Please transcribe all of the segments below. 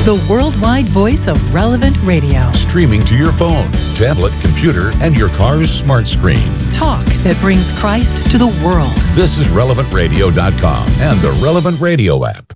the worldwide voice of Relevant Radio. Streaming to your phone, tablet, computer, and your car's smart screen. Talk that brings Christ to the world. This is RelevantRadio.com and the Relevant Radio app.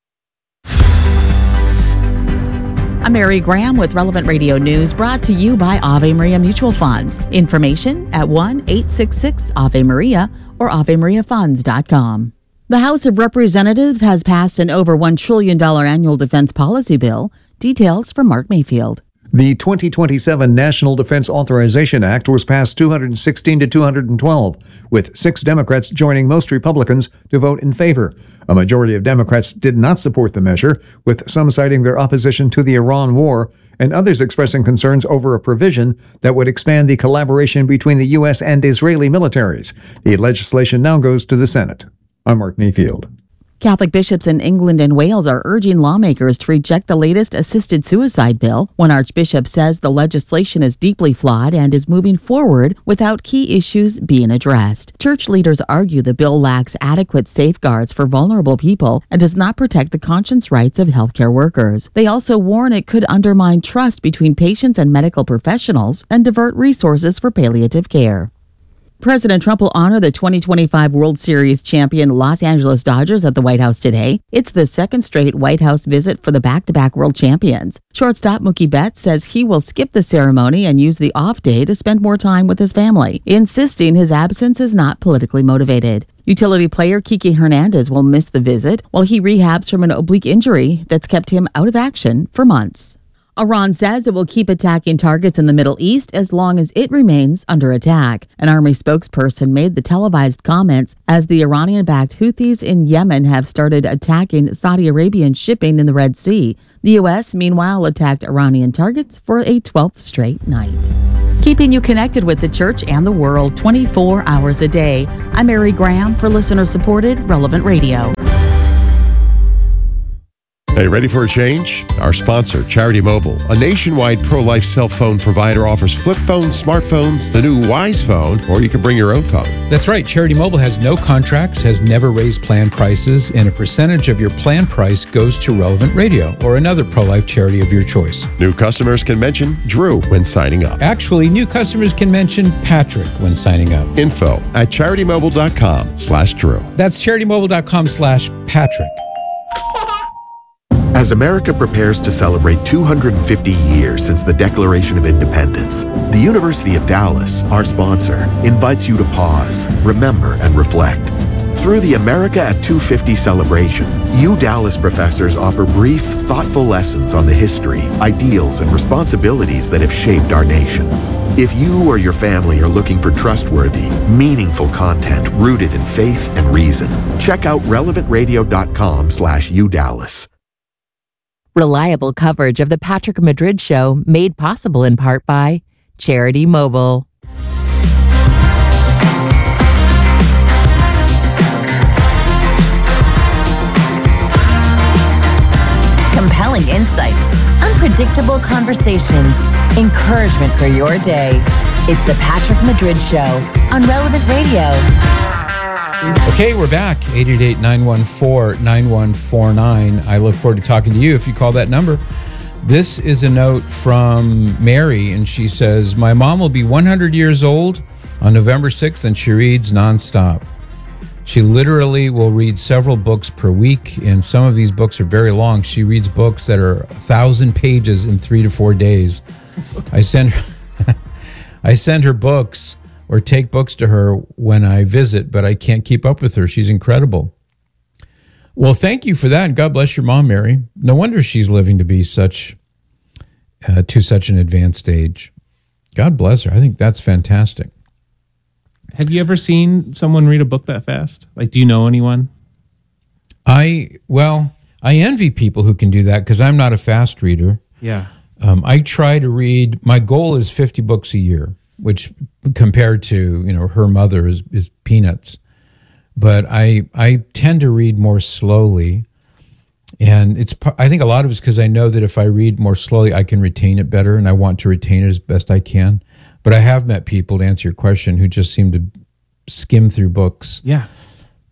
I'm Mary Graham with Relevant Radio News, brought to you by Ave Maria Mutual Funds. Information at 1-866-AVE-MARIA or AveMariaFunds.com. The House of Representatives has passed an over $1 trillion annual defense policy bill. Details from Mark Mayfield. The 2027 National Defense Authorization Act was passed 216 to 212, with 6 Democrats joining most Republicans to vote in favor. A majority of Democrats did not support the measure, with some citing their opposition to the Iran war and others expressing concerns over a provision that would expand the collaboration between the U.S. and Israeli militaries. The legislation now goes to the Senate. I'm Mark Mayfield. Catholic bishops in England and Wales are urging lawmakers to reject the latest assisted suicide bill. One archbishop says the legislation is deeply flawed and is moving forward without key issues being addressed. Church leaders argue the bill lacks adequate safeguards for vulnerable people and does not protect the conscience rights of healthcare workers. They also warn it could undermine trust between patients and medical professionals and divert resources for palliative care. President Trump will honor the 2025 World Series champion Los Angeles Dodgers at the White House today. It's the second straight White House visit for the back-to-back world champions. Shortstop Mookie Betts says he will skip the ceremony and use the off day to spend more time with his family, insisting his absence is not politically motivated. Utility player Kiki Hernandez will miss the visit while he rehabs from an oblique injury that's kept him out of action for months. Iran says it will keep attacking targets in the Middle East as long as it remains under attack. An army spokesperson made the televised comments as the Iranian-backed Houthis in Yemen have started attacking Saudi Arabian shipping in the Red Sea. The U.S., meanwhile, attacked Iranian targets for a 12th straight night. Keeping you connected with the church and the world 24 hours a day. I'm Mary Graham for listener-supported Relevant Radio. Hey, ready for a change? Our sponsor, Charity Mobile, a nationwide pro-life cell phone provider, offers flip phones, smartphones, the new Wise phone, or you can bring your own phone. That's right. Charity Mobile has no contracts, has never raised plan prices, and a percentage of your plan price goes to Relevant Radio or another pro-life charity of your choice. New customers can mention Drew when signing up. Actually, new customers can mention Patrick when signing up. Info at CharityMobile.com/Drew. That's CharityMobile.com/Patrick. As America prepares to celebrate 250 years since the Declaration of Independence, the University of Dallas, our sponsor, invites you to pause, remember, and reflect. Through the America at 250 celebration, Dallas professors offer brief, thoughtful lessons on the history, ideals, and responsibilities that have shaped our nation. If you or your family are looking for trustworthy, meaningful content rooted in faith and reason, check out relevantradio.com/UDallas. Reliable coverage of the Patrick Madrid Show, made possible in part by Charity Mobile. Compelling insights, unpredictable conversations, encouragement for your day. It's the Patrick Madrid Show on Relevant Radio. Okay, we're back. 888-914-9149. I look forward to talking to you if you call that number. This is a note from Mary, and she says, my mom will be 100 years old on November 6th, and she reads nonstop. She literally will read several books per week, and some of these books are very long. She reads books that are 1,000 pages in 3 to 4 days. I send her books or take books to her when I visit, but I can't keep up with her. She's incredible. Well, thank you for that, and God bless your mom, Mary. No wonder she's living to be such an advanced age. God bless her. I think that's fantastic. Have you ever seen someone read a book that fast? Like, do you know anyone? I envy people who can do that because I'm not a fast reader. Yeah. I try to read, my goal is 50 books a year, which compared to, her mother is peanuts. But I tend to read more slowly. And I think a lot of it's because I know that if I read more slowly, I can retain it better, and I want to retain it as best I can. But I have met people, to answer your question, who just seem to skim through books. Yeah.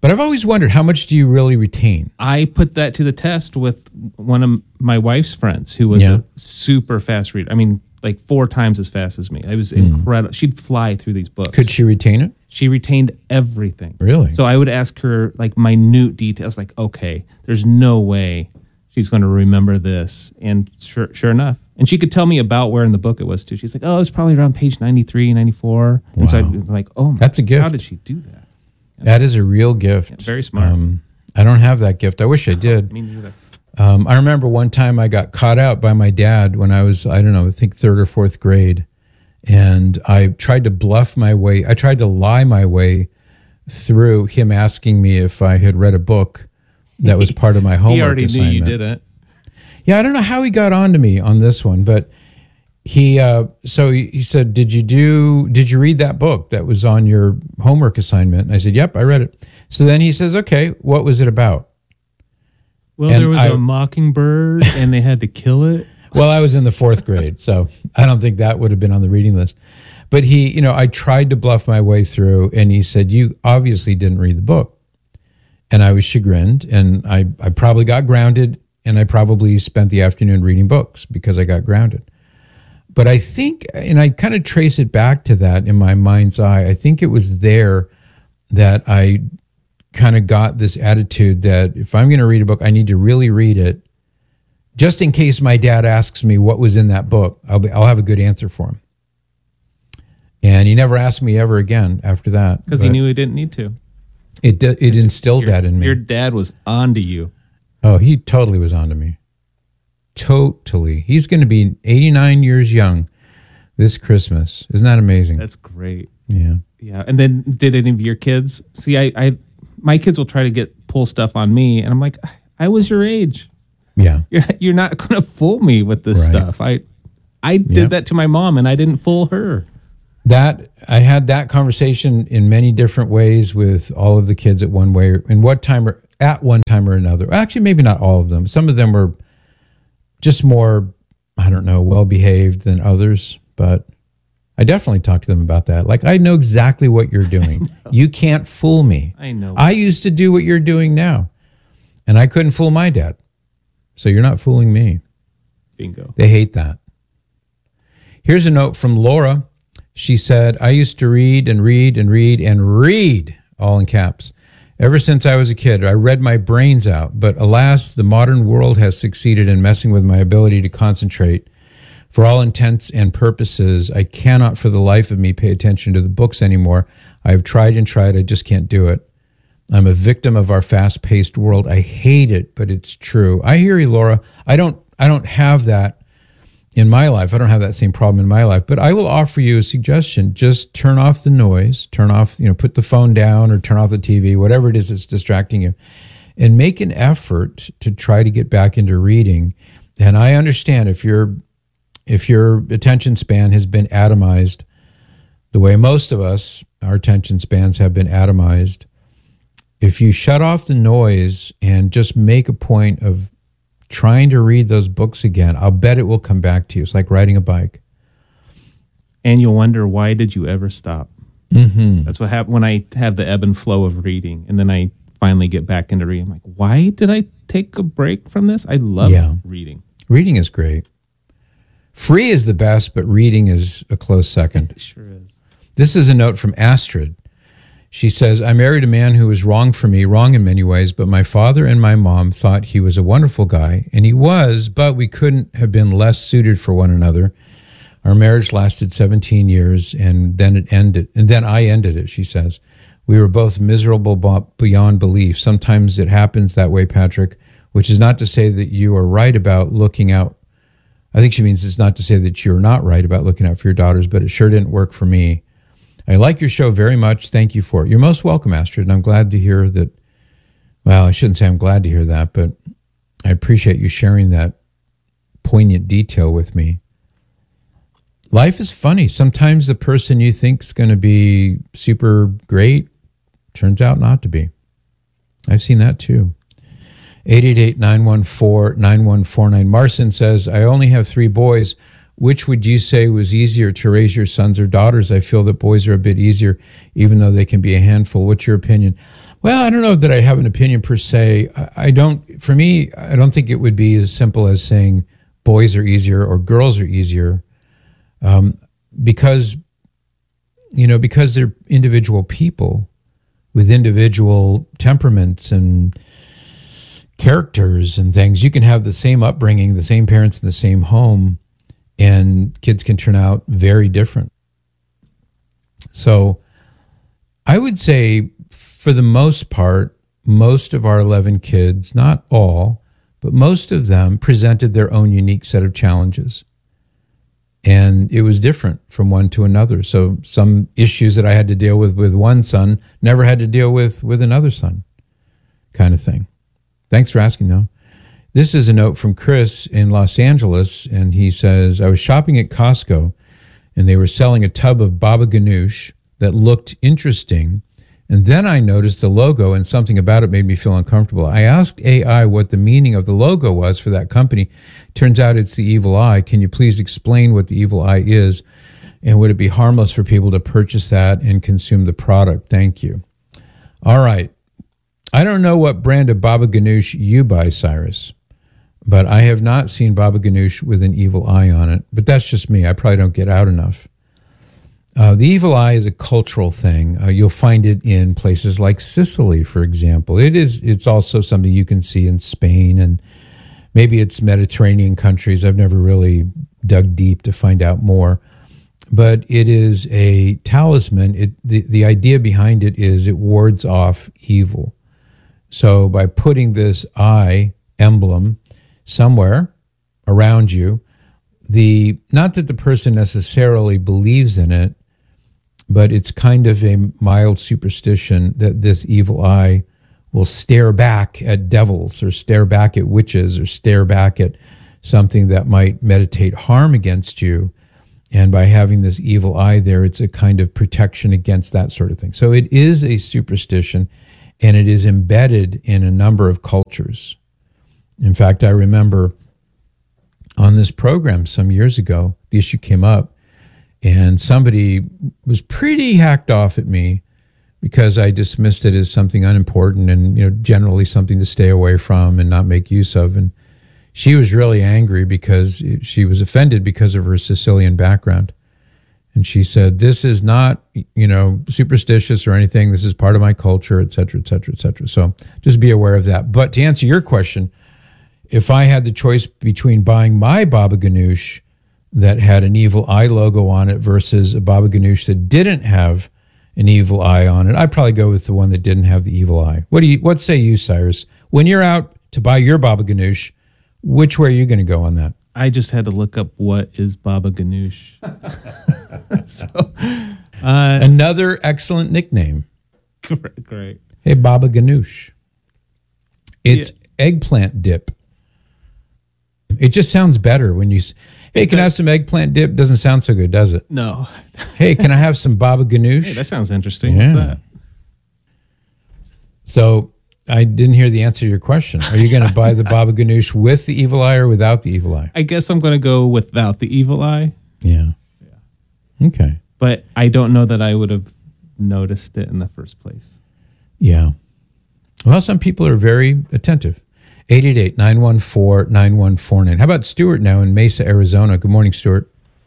But I've always wondered, how much do you really retain? I put that to the test with one of my wife's friends who was a super fast reader. I mean, like 4 times as fast as me. It was incredible. She'd fly through these books. Could she retain it? She retained everything. Really? So I would ask her like minute details, like, okay, there's no way she's going to remember this. And sure enough. And she could tell me about where in the book it was too. She's like, oh, it's probably around page 93, 94. And so I'd be like, oh, that's a gift. How did she do that? That is a real gift. Yeah, very smart. I don't have that gift. I wish I did. Me neither. I remember one time I got caught out by my dad when I was, I don't know, I think 3rd or 4th grade. And I tried to I tried to lie my way through him asking me if I had read a book that was part of my homework He already assignment. knew you didn't. Yeah, I don't know how he got on to me on this one, but he said, did you read that book that was on your homework assignment? And I said, yep, I read it. So then he says, okay, what was it about? Well, And there was a mockingbird and they had to kill it. Well, I was in the 4th grade, so I don't think that would have been on the reading list. But he, I tried to bluff my way through, and he said, you obviously didn't read the book. And I was chagrined, and I probably got grounded, and I probably spent the afternoon reading books because I got grounded. But I think, and I kind of trace it back to that in my mind's eye, I think it was there that I kind of got this attitude that if I'm going to read a book, I need to really read it. Just in case my dad asks me what was in that book, I'll have a good answer for him. And he never asked me ever again after that. Because he knew he didn't need to. It instilled that in me. Your dad was onto you. Oh, he totally was onto me. Totally. He's going to be 89 years young this Christmas. Isn't that amazing? That's great. Yeah. Yeah. And then did any of your kids see? My kids will try to pull stuff on me, and I'm like, I was your age. Yeah. You're not going to fool me with this stuff. I did that to my mom, and I didn't fool her. I had that conversation in many different ways with all of the kids at one time or another. Actually, maybe not all of them. Some of them were just more, I don't know, well-behaved than others, but I definitely talked to them about that. Like, I know exactly what you're doing. You can't fool me. I know. I used to do what you're doing now, and I couldn't fool my dad. So you're not fooling me. Bingo. They hate that. Here's a note from Laura. She said, I used to read and read and read and read, all in caps. Ever since I was a kid, I read my brains out. But alas, the modern world has succeeded in messing with my ability to concentrate. For all intents and purposes, I cannot for the life of me pay attention to the books anymore. I have tried and tried. I just can't do it. I'm a victim of our fast-paced world. I hate it, but it's true. I hear you, Laura. I don't have that in my life. I don't have that same problem in my life, but I will offer you a suggestion. Just turn off the noise, put the phone down or turn off the TV, whatever it is that's distracting you, and make an effort to try to get back into reading. And I understand if your attention span has been atomized the way most of us, our attention spans have been atomized. If you shut off the noise and just make a point of trying to read those books again, I'll bet it will come back to you. It's like riding a bike. And you'll wonder, why did you ever stop? Mm-hmm. That's what happened when I have the ebb and flow of reading. And then I finally get back into reading. I'm like, why did I take a break from this? I love reading. Reading is great. Free is the best, but reading is a close second. It sure is. This is a note from Astrid. She says, I married a man who was wrong for me, wrong in many ways, but my father and my mom thought he was a wonderful guy, and he was, but we couldn't have been less suited for one another. Our marriage lasted 17 years, and then it ended. And then I ended it, she says. We were both miserable beyond belief. Sometimes it happens that way, Patrick, which is not to say that you are right about looking out. I think she means it's not to say that you're not right about looking out for your daughters, but it sure didn't work for me. I like your show very much. Thank you for it. You're most welcome, Astrid, and I'm glad to hear that. Well, I shouldn't say I'm glad to hear that, but I appreciate you sharing that poignant detail with me. Life is funny. Sometimes the person you think is going to be super great turns out not to be. I've seen that too. 888-914-9149. Marcin says, I only have 3 boys. Which would you say was easier to raise your sons or daughters? I feel that boys are a bit easier, even though they can be a handful. What's your opinion? Well, I don't know that I have an opinion per se. I don't, for me, I don't think it would be as simple as saying boys are easier or girls are easier, because they're individual people with individual temperaments and characters and things. You can have the same upbringing, the same parents in the same home, and kids can turn out very different. So I would say, for the most part, most of our 11 kids, not all, but most of them presented their own unique set of challenges. And it was different from one to another. So some issues that I had to deal with one son never had to deal with another son, kind of thing. Thanks for asking, though. This is a note from Chris in Los Angeles, and he says, I was shopping at Costco, and they were selling a tub of Baba Ganoush that looked interesting. And then I noticed the logo, and something about it made me feel uncomfortable. I asked AI what the meaning of the logo was for that company. Turns out it's the evil eye. Can you please explain what the evil eye is? And would it be harmless for people to purchase that and consume the product? Thank you. All right. I don't know what brand of Baba Ganoush you buy, Cyrus, but I have not seen Baba Ganoush with an evil eye on it. But that's just me. I probably don't get out enough. The evil eye is a cultural thing. You'll find it in places like Sicily, for example. It's also something you can see in Spain, and maybe it's Mediterranean countries. I've never really dug deep to find out more. But it is a talisman. The idea behind it is it wards off evil. So by putting this eye emblem somewhere around you, not that the person necessarily believes in it, but it's kind of a mild superstition that this evil eye will stare back at devils or stare back at witches or stare back at something that might meditate harm against you. And by having this evil eye there, it's a kind of protection against that sort of thing. So it is a superstition, and it is embedded in a number of cultures. In fact, I remember on this program some years ago, the issue came up, and somebody was pretty hacked off at me because I dismissed it as something unimportant and, generally something to stay away from and not make use of. And she was really angry because she was offended because of her Sicilian background. And she said, this is not, superstitious or anything. This is part of my culture, et cetera, et cetera, et cetera. So just be aware of that. But to answer your question, if I had the choice between buying my Baba Ganoush that had an evil eye logo on it versus a Baba Ganoush that didn't have an evil eye on it, I'd probably go with the one that didn't have the evil eye. What say you, Cyrus? When you're out to buy your Baba Ganoush, which way are you going to go on that? I just had to look up what is Baba Ganoush. Another excellent nickname. Great. Hey, Baba Ganoush. It's eggplant dip. It just sounds better when you... Hey, can I have some eggplant dip? Doesn't sound so good, does it? No. Hey, can I have some Baba Ganoush? Hey, that sounds interesting. Yeah. What's that? So I didn't hear the answer to your question. Are you going to buy the Baba Ganoush with the evil eye or without the evil eye? I guess I'm going to go without the evil eye. Yeah. Okay. But I don't know that I would have noticed it in the first place. Yeah. Well, some people are very attentive. 888-914-9149. How about Stuart now in Mesa, Arizona? Good morning, Stuart.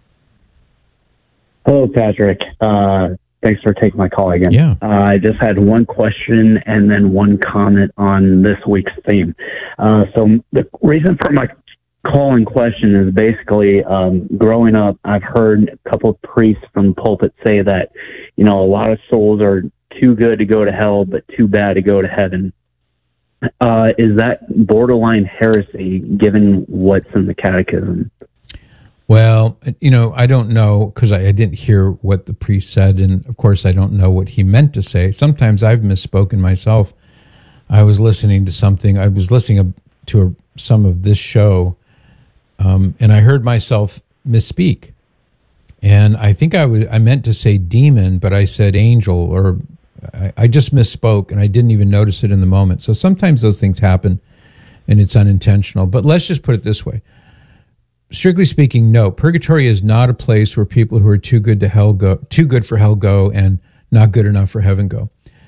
Hello, Patrick. Thanks for taking my call again. Yeah. I just had one question and then one comment on this week's theme. So the reason for my call and question is basically growing up, I've heard a couple of priests from the pulpit say that, a lot of souls are too good to go to hell, but too bad to go to heaven. Is that borderline heresy given what's in the catechism? Well, I don't know because I didn't hear what the priest said. And of course, I don't know what he meant to say. Sometimes I've misspoken myself. I was listening to something. I was listening to some of this show, and I heard myself misspeak. And I think I meant to say demon, but I said angel, or I just misspoke, and I didn't even notice it in the moment. So sometimes those things happen, and it's unintentional. But let's just put it this way. Strictly speaking, no. Purgatory is not a place where people who are too good for hell go, and not good enough for heaven go.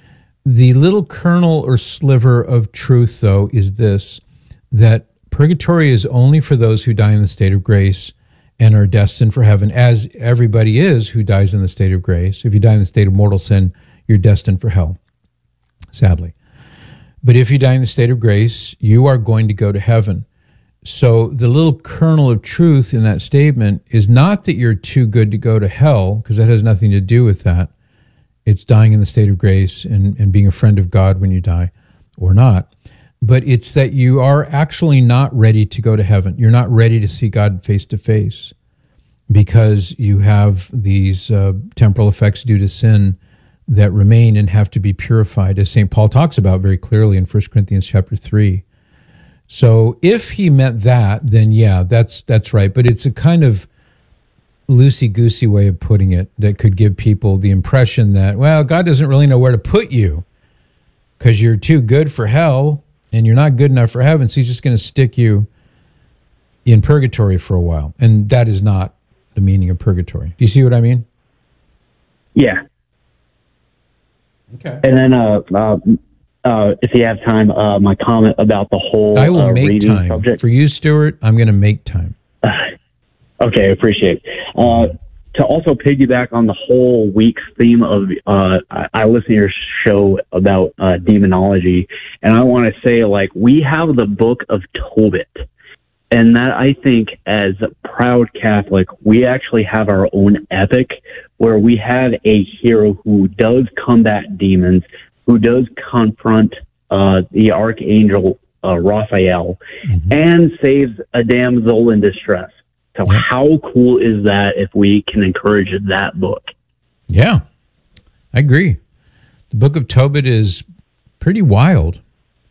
The little kernel or sliver of truth, though, is this, that purgatory is only for those who die in the state of grace and are destined for heaven, as everybody is who dies in the state of grace. If you die in the state of mortal sin, you're destined for hell, sadly. But if you die in the state of grace, you are going to go to heaven. So the little kernel of truth in that statement is not that you're too good to go to hell, because that has nothing to do with that. It's dying in the state of grace and being a friend of God when you die or not. But it's that you are actually not ready to go to heaven. You're not ready to see God face to face because you have these temporal effects due to sin that remain and have to be purified, as St. Paul talks about very clearly in 1 Corinthians chapter 3. So if he meant that, then yeah, that's right. But it's a kind of loosey-goosey way of putting it that could give people the impression that, well, God doesn't really know where to put you because you're too good for hell and you're not good enough for heaven, so he's just going to stick you in purgatory for a while. And that is not the meaning of purgatory. Do you see what I mean? Yeah. Okay. And then if you have time, my comment about the whole I will make reading time. subject. For you, Stuart, I'm going to make time. Okay, appreciate it. To also piggyback on the whole week's theme of, I listen to your show about demonology, and I want to say, like, we have the Book of Tobit, and that I think as a proud Catholic, we actually have our own epic where we have a hero who does combat demons, who does confront the Archangel Raphael, and saves a damsel in distress. So how cool is that if we can encourage that book? Yeah, I agree. The Book of Tobit is pretty wild.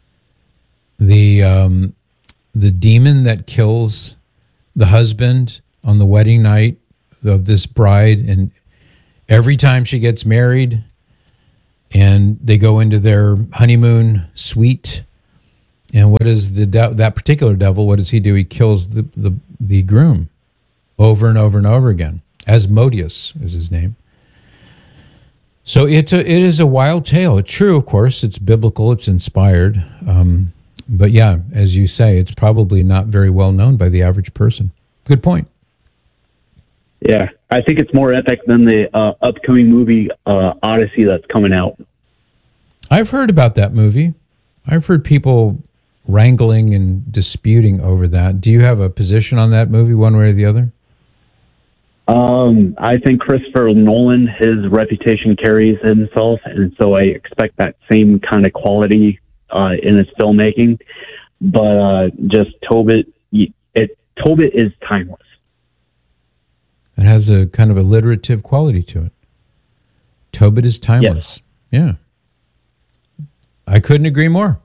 The demon that kills the husband on the wedding night of this bride, and every time she gets married and they go into their honeymoon suite, and what is that particular devil, what does he do? He kills the groom over and over and over again. Asmodeus is his name. So it is a wild tale. It's true, of course. It's biblical. It's inspired. But yeah, as you say, it's probably not very well known by the average person. Good point. Yeah, I think it's more epic than the upcoming movie Odyssey that's coming out. I've heard about that movie. I've heard people wrangling and disputing over that. Do you have a position on that movie, one way or the other? I think Christopher Nolan, his reputation carries himself, and so I expect that same kind of quality in his filmmaking. But just Tobit, Tobit is timeless. It has a kind of alliterative quality to it. Tobit is timeless. Yes. Yeah. I couldn't agree more.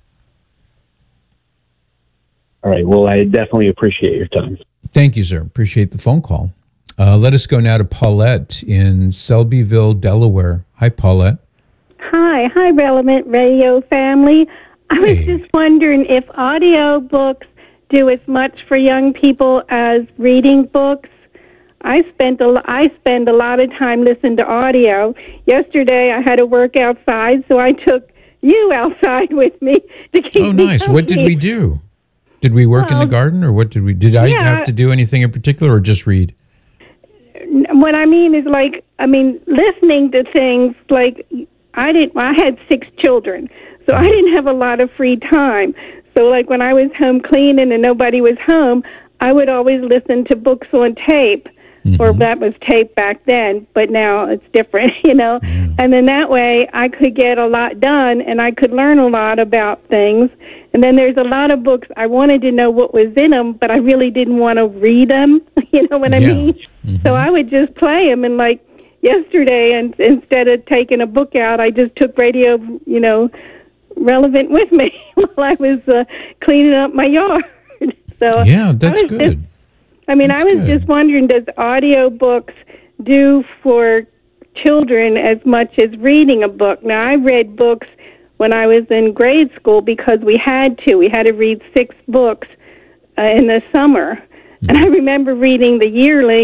All right. Well, I definitely appreciate your time. Thank you, sir. Appreciate the phone call. Let us go now to Paulette in Selbyville, Delaware. Hi, Paulette. Hi, Relevant Radio family. I was just wondering if audio books do as much for young people as reading books. I spend a lot of time listening to audio. Yesterday, I had to work outside, so I took you outside with me to keep me nice. company. What did we do? Did we work in the garden, or what did we? Did I have to do anything in particular, or just read? What I mean is, listening to things like I had 6 children, so I didn't have a lot of free time. So, like, when I was home cleaning and nobody was home, I would always listen to books on tape, or that was tape back then, but now it's different, And then that way I could get a lot done, and I could learn a lot about things. And then there's a lot of books I wanted to know what was in them, but I really didn't want to read them, you know what I mean? So I would just play them, and like yesterday, and instead of taking a book out, I just took radio, Relevant with me while I was cleaning up my yard. So yeah, that's good. I was just wondering, does audio books do for children as much as reading a book? Now, I read books when I was in grade school because we had to. We had to read 6 books in the summer. And I remember reading The Yearling,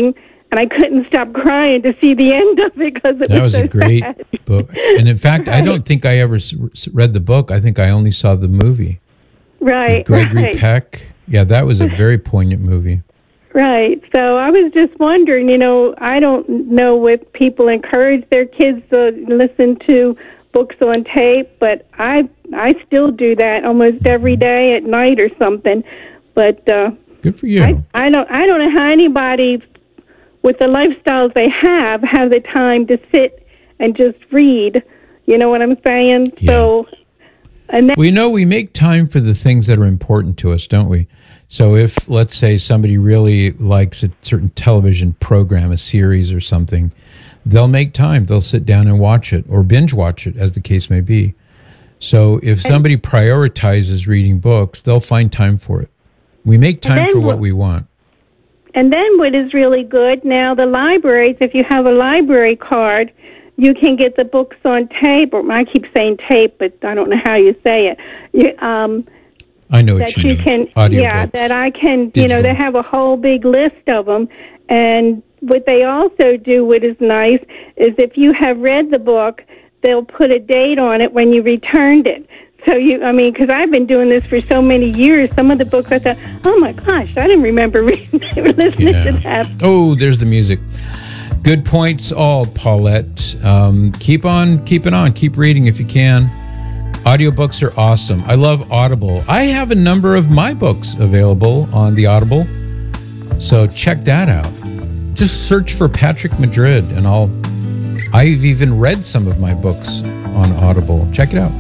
and I couldn't stop crying to see the end of it because That was so a great sad. book. And in fact, I don't think I ever read the book. I think I only saw the movie. Right, Gregory right. Peck. Yeah, that was a very poignant movie. Right. So I was just wondering, I don't know if people encourage their kids to listen to books on tape, but I still do that almost every day at night or something. But good for you. I don't know how anybody with the lifestyles they have the time to sit and just read. You know what I'm saying? Yeah. So, and then, We make time for the things that are important to us, don't we? So if, let's say, somebody really likes a certain television program, a series or something, they'll make time. They'll sit down and watch it or binge watch it, as the case may be. So if somebody prioritizes reading books, they'll find time for it. We make time for what we want. And then what is really good now, the libraries, if you have a library card, you can get the books on tape, or I keep saying tape, but I don't know how you say it. I know what that you you mean. can, Audiobooks. that I can, Digital. they have a whole big list of them. And what they also do, what is nice, is if you have read the book, they'll put a date on it when you returned it. So because I've been doing this for so many years, some of the books I thought, oh my gosh, I didn't remember listening to that. Oh, there's the music. Good points all, Paulette. Keep on keeping on. Keep reading if you can. Audiobooks are awesome. I love Audible. I have a number of my books available on the Audible, so check that out. Just search for Patrick Madrid, and I've even read some of my books on Audible. Check it out.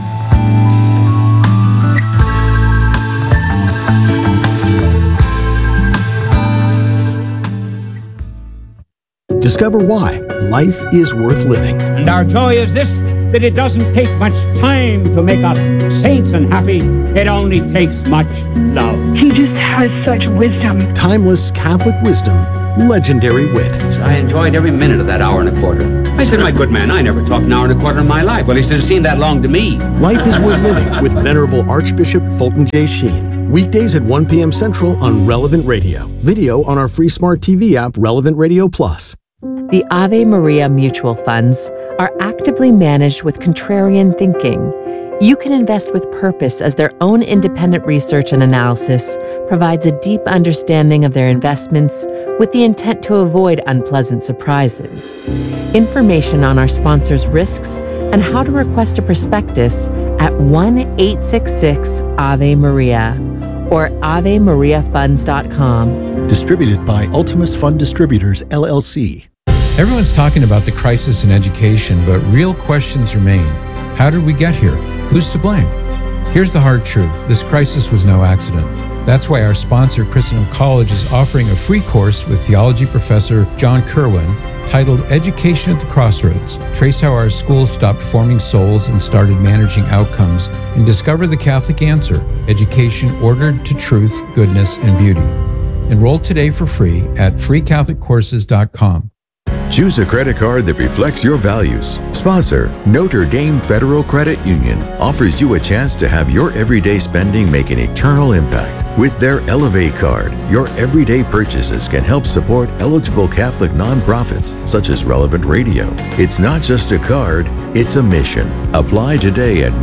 Discover why life is worth living. And our joy is this, that it doesn't take much time to make us saints and happy. It only takes much love. He just has such wisdom. Timeless Catholic wisdom, legendary wit. I enjoyed every minute of that hour and a quarter. I said, my good man, I never talked an hour and a quarter in my life. Well, he should have seemed that long to me. Life is worth living with Venerable Archbishop Fulton J. Sheen. Weekdays at 1 p.m. Central on Relevant Radio. Video on our free smart TV app, Relevant Radio Plus. The Ave Maria mutual funds are actively managed with contrarian thinking. You can invest with purpose as their own independent research and analysis provides a deep understanding of their investments with the intent to avoid unpleasant surprises. Information on our sponsors' risks and how to request a prospectus at 1-866-AVE-MARIA or AveMariaFunds.com. Distributed by Ultimus Fund Distributors, LLC. Everyone's talking about the crisis in education, but real questions remain. How did we get here? Who's to blame? Here's the hard truth. This crisis was no accident. That's why our sponsor, Christendom College, is offering a free course with theology professor John Kerwin titled Education at the Crossroads. Trace how our schools stopped forming souls and started managing outcomes, and discover the Catholic answer, education ordered to truth, goodness, and beauty. Enroll today for free at freecatholiccourses.com. Choose a credit card that reflects your values. Sponsor, Notre Dame Federal Credit Union, offers you a chance to have your everyday spending make an eternal impact. With their Elevate card, your everyday purchases can help support eligible Catholic nonprofits such as Relevant Radio. It's not just a card, it's a mission. Apply today at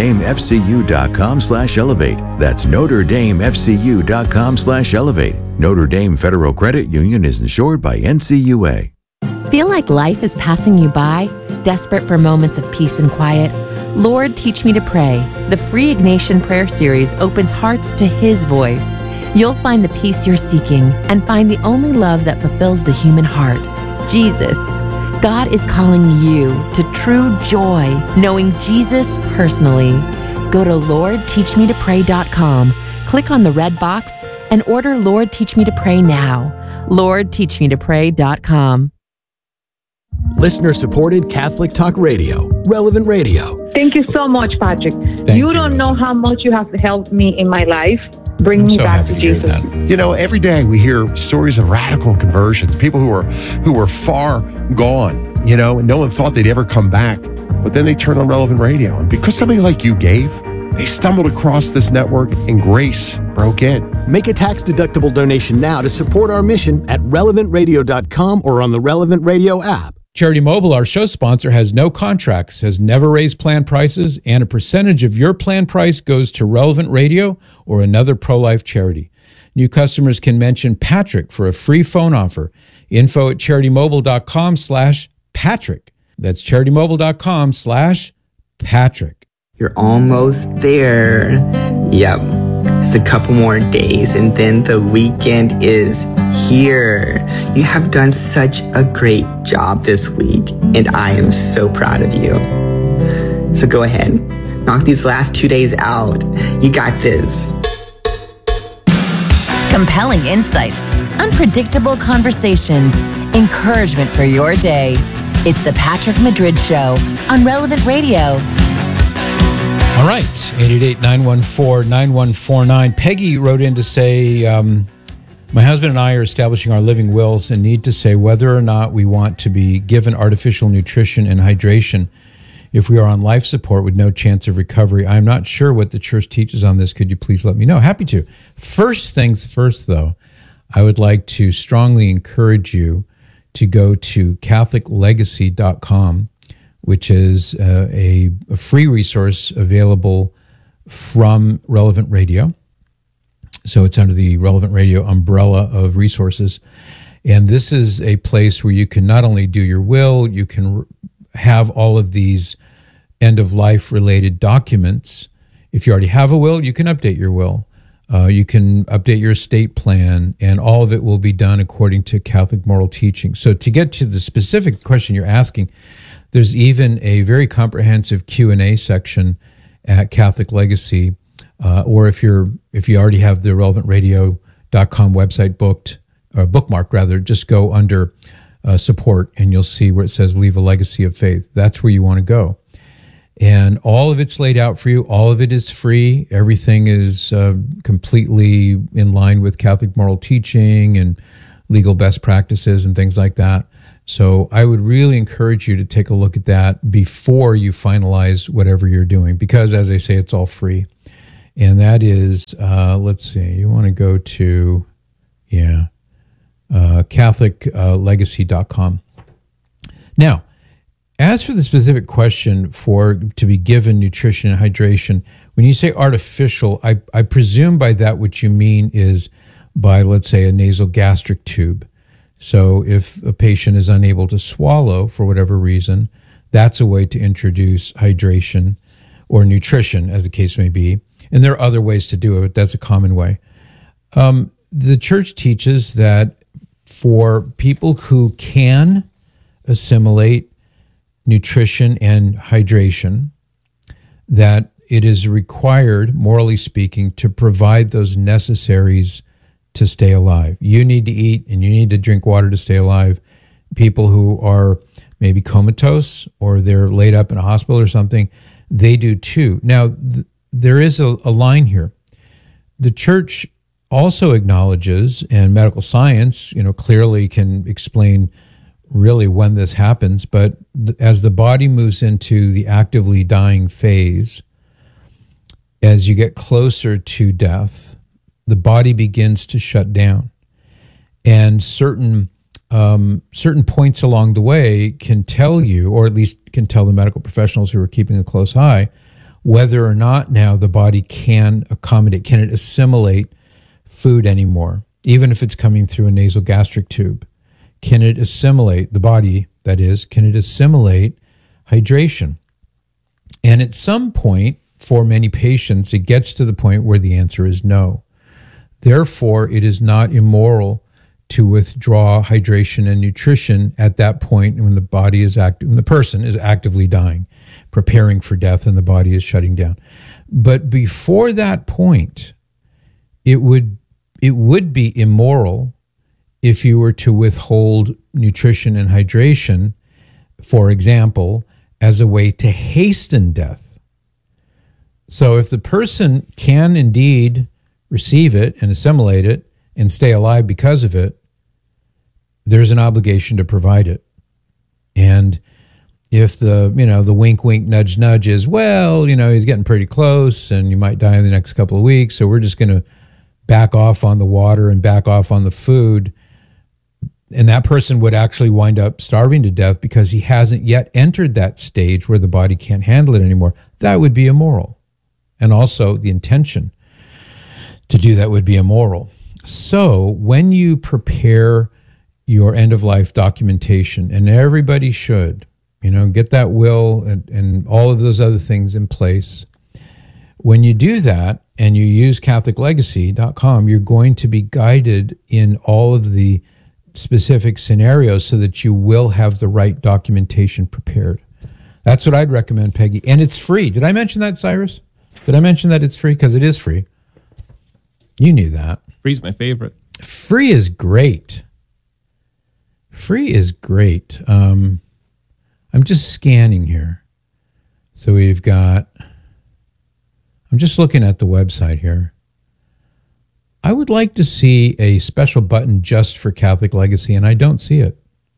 NotreDameFCU.com/elevate. That's NotreDameFCU.com/elevate. Notre Dame Federal Credit Union is insured by NCUA. Feel like life is passing you by? Desperate for moments of peace and quiet? Lord, Teach Me to Pray. The free Ignatian prayer series opens hearts to His voice. You'll find the peace you're seeking and find the only love that fulfills the human heart, Jesus. God is calling you to true joy, knowing Jesus personally. Go to LordTeachMeToPray.com, click on the red box, and order Lord, Teach Me to Pray now. LordTeachMeToPray.com. Listener-supported Catholic Talk Radio, Relevant Radio. Thank you so much, Patrick. You don't know how much you have helped me in my life. Bring me back to Jesus. You know, every day we hear stories of radical conversions, people who were far gone, and no one thought they'd ever come back. But then they turn on Relevant Radio. And because somebody like you gave, They stumbled across this network and grace broke in. Make a tax-deductible donation now to support our mission at relevantradio.com or on the Relevant Radio app. Charity Mobile, our show sponsor, has no contracts, has never raised plan prices, and a percentage of your plan price goes to Relevant Radio or another pro-life charity. New customers can mention Patrick for a free phone offer. Info at CharityMobile.com/Patrick. That's CharityMobile.com/Patrick. You're almost there. Yep. It's a couple more days and then the weekend is here. You have done such a great job this week and I am so proud of you. So go ahead, knock these last 2 days out. You got this. Compelling insights, unpredictable conversations, encouragement for your day. It's the Patrick Madrid Show on Relevant Radio. All right, 888-914-9149. Peggy wrote in to say, my husband and I are establishing our living wills and need to say whether or not we want to be given artificial nutrition and hydration if we are on life support with no chance of recovery. I'm not sure what the church teaches on this. Could you please let me know? Happy to. First things first, though, I would like to strongly encourage you to go to CatholicLegacy.com, which is a free resource available from Relevant Radio. So it's under the Relevant Radio umbrella of resources. And this is a place where you can not only do your will, you can have all of these end-of-life related documents. If you already have a will, you can update your will. You can update your estate plan, and all of it will be done according to Catholic moral teaching. So to get to the specific question you're asking, there's even a very comprehensive Q&A section at Catholic Legacy, or if you already have the relevantradio.com website bookmarked rather, just go under support and you'll see where it says leave a legacy of faith. That's where you want to go. And all of it's laid out for you. All of it is free. Everything is completely in line with Catholic moral teaching and legal best practices and things like that. So I would really encourage you to take a look at that before you finalize whatever you're doing, because as I say, it's all free. And that is, let's see, you want to go to, CatholicLegacy.com. Now, as for the specific question to be given nutrition and hydration, when you say artificial, I presume by that what you mean is by, let's say, a nasal gastric tube. So if a patient is unable to swallow for whatever reason, that's a way to introduce hydration or nutrition, as the case may be. And there are other ways to do it, but that's a common way. The church teaches that for people who can assimilate nutrition and hydration, that it is required, morally speaking, to provide those necessaries to stay alive. You need to eat and you need to drink water to stay alive. People who are maybe comatose or they're laid up in a hospital or something, they do too. Now, there is a line here. The church also acknowledges, and medical science, clearly can explain really when this happens, but as the body moves into the actively dying phase, as you get closer to death, the body begins to shut down. And certain points along the way can tell you, or at least can tell the medical professionals who are keeping a close eye, whether or not now the body can accommodate, can it assimilate food anymore, even if it's coming through a nasal gastric tube. Can it assimilate, the body, that is, can it assimilate hydration? And at some point, for many patients, it gets to the point where the answer is no. Therefore, it is not immoral to withdraw hydration and nutrition at that point when the body is active, when the person is actively dying, preparing for death, and the body is shutting down. But before that point, it would be immoral if you were to withhold nutrition and hydration, for example, as a way to hasten death. So if the person can indeed receive it and assimilate it and stay alive because of it, there's an obligation to provide it. And if the wink, wink, nudge, nudge is, well, he's getting pretty close and you might die in the next couple of weeks, so we're just going to back off on the water and back off on the food, and that person would actually wind up starving to death because he hasn't yet entered that stage where the body can't handle it anymore, that would be immoral. And also the intention to do that would be immoral. So when you prepare your end-of-life documentation, and everybody should, get that will and all of those other things in place, when you do that and you use CatholicLegacy.com, you're going to be guided in all of the specific scenarios so that you will have the right documentation prepared. That's what I'd recommend, Peggy. And it's free. Did I mention that, Cyrus? Did I mention that it's free? Because it is free. You knew that. Free's my favorite. Free is great. Free is great. I'm just scanning here. So we've got, I'm just looking at the website here. I would like to see a special button just for Catholic Legacy, and I don't see it.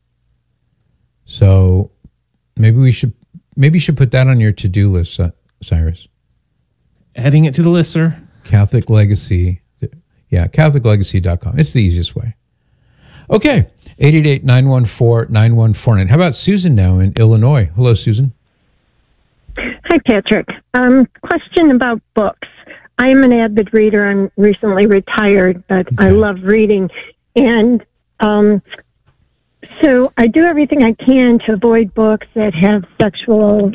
So maybe you should put that on your to-do list, Cyrus. Adding it to the list, sir. Catholic Legacy. Yeah, CatholicLegacy.com. It's the easiest way. Okay, 888-914-9149. How about Susan now in Illinois? Hello, Susan. Hi, Patrick. Question about books. I am an avid reader. I'm recently retired, but I love reading. And so I do everything I can to avoid books that have sexual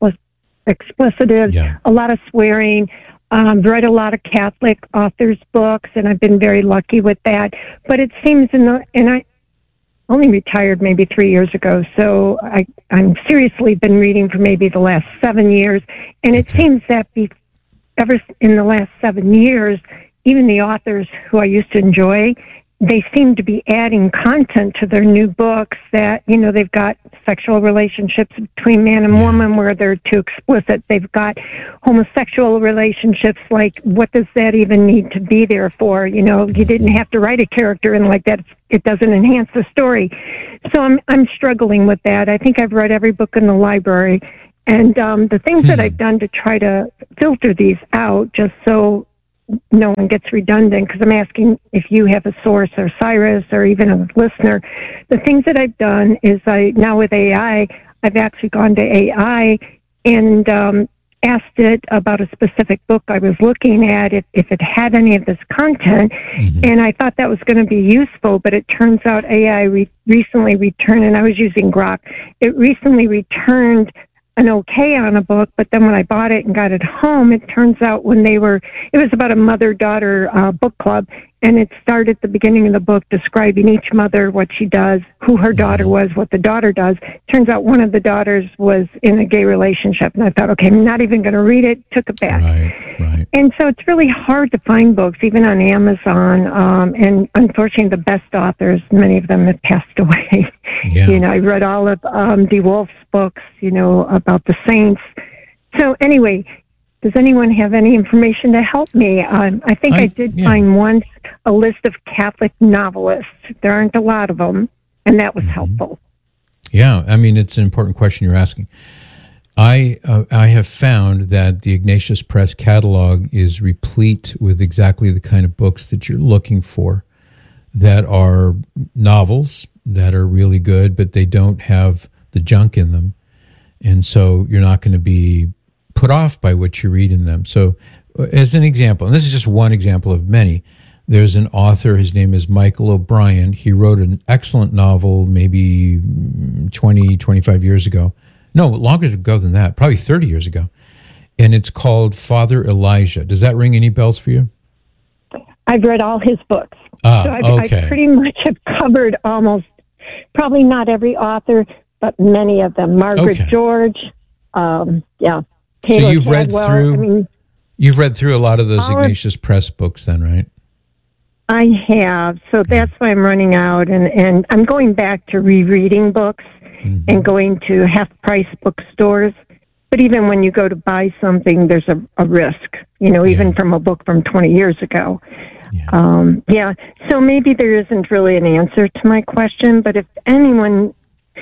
explicitives, a lot of swearing. Read a lot of Catholic authors' books, and I've been very lucky with that. But it seems, and I only retired maybe 3 years ago, so I'm seriously been reading for maybe the last 7 years, and it seems that ever in the last 7 years, even the authors who I used to enjoy, they seem to be adding content to their new books that, they've got sexual relationships between man and woman where they're too explicit. They've got homosexual relationships. Like, what does that even need to be there for? You didn't have to write a character in like that. It doesn't enhance the story. So I'm struggling with that. I think I've read every book in the library. And the things that I've done to try to filter these out, just so no one gets redundant, because I'm asking if you have a source, or Cyrus, or even a listener. The things that I've done is now with AI, I've actually gone to AI and asked it about a specific book I was looking at, if it had any of this content, and I thought that was going to be useful, but it turns out AI recently returned, and I was using Grok, it recently returned an okay on a book, but then when I bought it and got it home, it turns out it was about a mother-daughter book club, and it started at the beginning of the book describing each mother, what she does, who her daughter was, what the daughter does. Turns out one of the daughters was in a gay relationship, and I thought, okay, I'm not even going to read it, took it back. Right. And so it's really hard to find books, even on Amazon, and unfortunately the best authors, many of them have passed away. Yeah. I read all of DeWolf's books, about the saints. So anyway, does anyone have any information to help me? I think I did find once a list of Catholic novelists. There aren't a lot of them, and that was helpful. Yeah, I mean, it's an important question you're asking. I have found that the Ignatius Press catalog is replete with exactly the kind of books that you're looking for, that are novels that are really good, but they don't have the junk in them. And so you're not going to be put off by what you read in them. So as an example, and this is just one example of many, there's an author, his name is Michael O'Brien. He wrote an excellent novel maybe 20, 25 years ago. No, longer ago than that, probably 30 years ago. And it's called Father Elijah. Does that ring any bells for you? I've read all his books. Okay. I pretty much have covered almost, probably not every author, but many of them. Margaret George, Taylor so you've Cadwell. You've read through a lot of those Ignatius Press books then, right? I have. So that's why I'm running out. And I'm going back to rereading books and going to half-price bookstores. But even when you go to buy something, there's a risk, even from a book from 20 years ago. So maybe there isn't really an answer to my question, but if anyone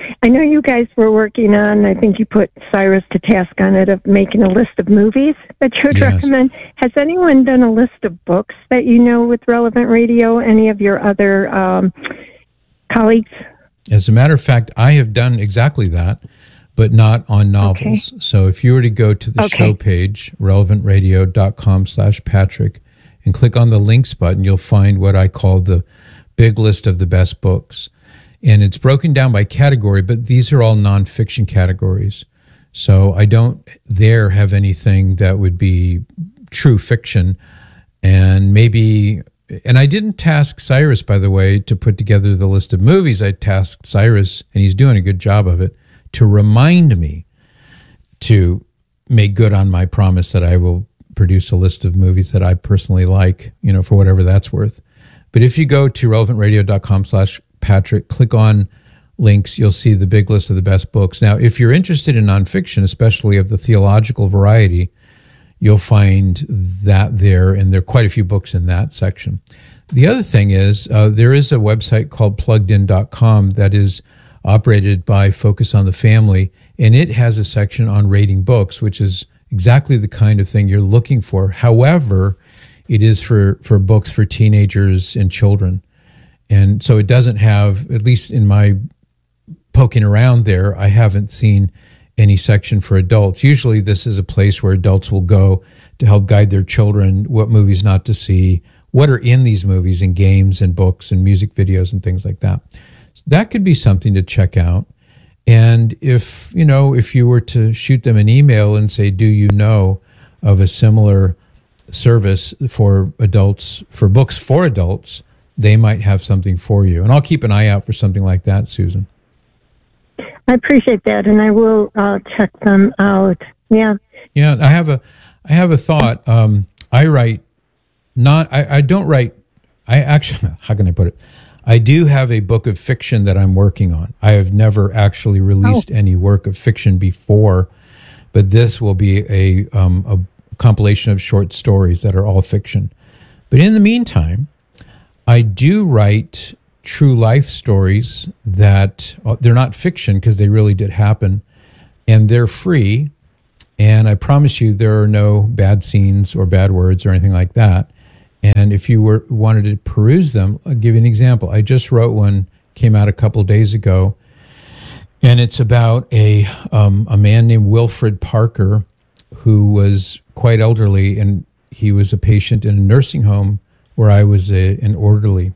I know you guys were working on, I think you put Cyrus to task on it, of making a list of movies that you would recommend. Has anyone done a list of books that you know with Relevant Radio? Any of your other colleagues? As a matter of fact, I have done exactly that, but not on novels. So if you were to go to the show page, relevantradio.com/Patrick, and click on the links button, you'll find what I call the big list of the best books. And it's broken down by category, but these are all nonfiction categories. So I don't there have anything that would be true fiction. And maybe, and I didn't task Cyrus, by the way, to put together the list of movies. I tasked Cyrus, and he's doing a good job of it, to remind me to make good on my promise that I will produce a list of movies that I personally like, for whatever that's worth. But if you go to relevantradio.com/Patrick, click on links, you'll see the big list of the best books. Now, if you're interested in nonfiction, especially of the theological variety, you'll find that there, and there are quite a few books in that section. The other thing is, there is a website called pluggedin.com that is operated by Focus on the Family, and it has a section on rating books, which is exactly the kind of thing you're looking for. However, it is for books for teenagers and children. And so it doesn't have, at least in my poking around there, I haven't seen any section for adults. Usually this is a place where adults will go to help guide their children what movies not to see, what are in these movies, and games and books and music videos and things like that. So that could be something to check out. And if you were to shoot them an email and say, do you know of a similar service for adults, for books for adults, they might have something for you. And I'll keep an eye out for something like that, Susan. I appreciate that, and I will check them out. Yeah. Yeah, I have a thought. I don't write, how can I put it? I do have a book of fiction that I'm working on. I have never actually released any work of fiction before, but this will be a compilation of short stories that are all fiction. But in the meantime, I do write true life stories that they're not fiction because they really did happen, and they're free. And I promise you there are no bad scenes or bad words or anything like that. And if you wanted to peruse them, I'll give you an example. I just wrote one, came out a couple of days ago, and it's about a man named Wilfred Parker, who was quite elderly, and he was a patient in a nursing home where I was an orderly.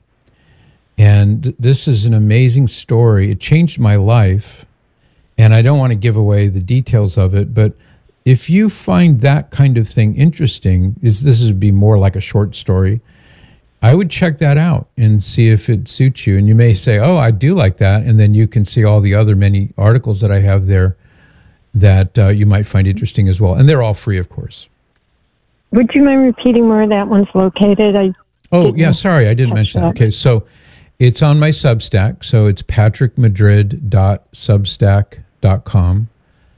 And this is an amazing story. It changed my life, and I don't want to give away the details of it, but if you find that kind of thing interesting, this would be more like a short story, I would check that out and see if it suits you. And you may say, oh, I do like that. And then you can see all the other many articles that I have there that you might find interesting as well. And they're all free, of course. Would you mind repeating where that one's located? Sorry, I didn't mention that. Okay, so it's on my Substack. So it's patrickmadrid.substack.com.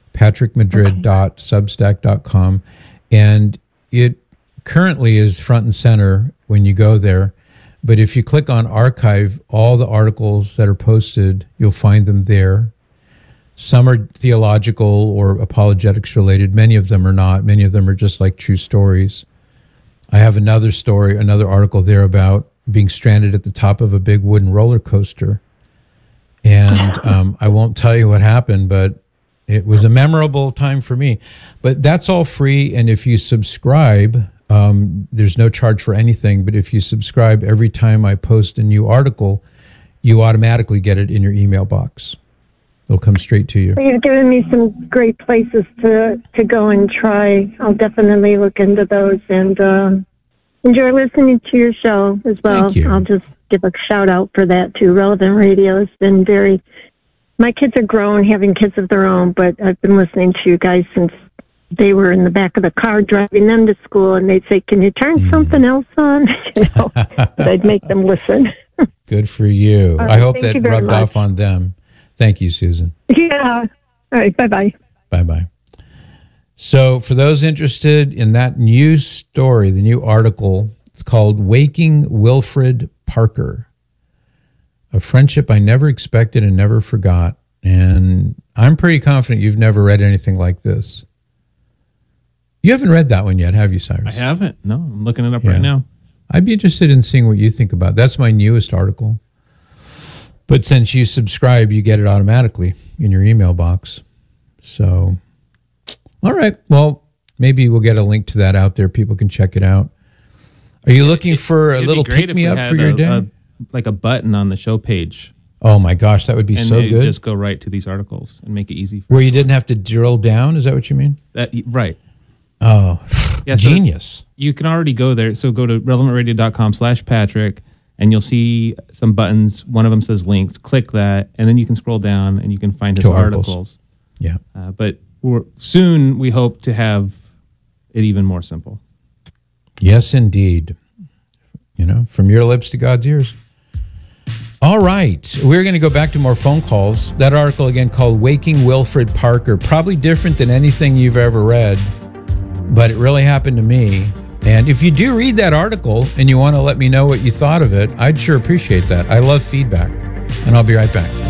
patrickmadrid.substack.com, and it currently is front and center when you go there. But if you click on archive, all the articles that are posted, you'll find them there. Some are theological or apologetics related. Many of them are not. Many of them are just like true stories. I have another article there about being stranded at the top of a big wooden roller coaster. And I won't tell you what happened, but it was a memorable time for me. But that's all free, and if you subscribe, there's no charge for anything, but if you subscribe, every time I post a new article, you automatically get it in your email box. It'll come straight to you. Well, you've given me some great places to go and try. I'll definitely look into those, and enjoy listening to your show as well. Thank you. I'll just give a shout out for that too. Relevant Radio has been my kids are grown, having kids of their own, but I've been listening to you guys since they were in the back of the car driving them to school, and they'd say, can you turn something else on? I'd make them listen. Good for you. Right, I hope thank that you very rubbed much. off on them. Thank you, Susan. Yeah. All right. Bye-bye. Bye-bye. So for those interested in that new story, the new article, it's called Waking Wilfred Parker, a friendship I never expected and never forgot. And I'm pretty confident you've never read anything like this. You haven't read that one yet, have you, Cyrus? I haven't. No, I'm looking it up right now. I'd be interested in seeing what you think about it. That's my newest article. But since you subscribe, you get it automatically in your email box. So, all right. Well, maybe we'll get a link to that out there. People can check it out. Are you looking for a little pick-me-up for your day? Like a button on the show page. Oh, my gosh. That would be so good. Just go right to these articles and make it easy. Where you didn't have to drill down? Is that what you mean? Right. Oh, yeah, genius. So you can already go there. So go to relevantradio.com/Patrick and you'll see some buttons. One of them says links. Click that, and then you can scroll down and you can find his articles. Yeah. But soon we hope to have it even more simple. Yes, indeed. From your lips to God's ears. All right. We're going to go back to more phone calls. That article again called Waking Wilfred Parker. Probably different than anything you've ever read, but it really happened to me. And if you do read that article and you want to let me know what you thought of it, I'd sure appreciate that. I love feedback. And I'll be right back.